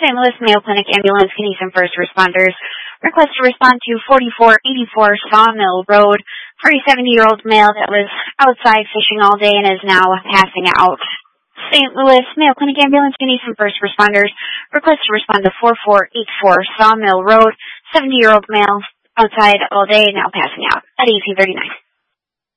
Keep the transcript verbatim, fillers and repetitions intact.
Saint Louis Mayo Clinic ambulance, can use some first responders. Request to respond to forty-four eighty-four Sawmill Road for a seventy-year-old male that was outside fishing all day and is now passing out. Saint Louis Mayo Clinic ambulance, can use some first responders. Request to respond to forty-four eighty-four Sawmill Road, seventy-year-old male outside all day, now passing out at eighteen thirty-nine.